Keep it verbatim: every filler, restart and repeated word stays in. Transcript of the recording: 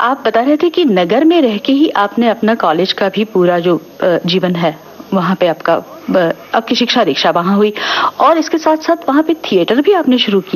आप बता रहे थे कि नगर में रह के ही आपने अपना कॉलेज का भी पूरा जो जीवन है वहाँ पे आपका आपकी शिक्षा दीक्षा वहाँ हुई और इसके साथ साथ वहाँ पे थिएटर भी आपने शुरू किया।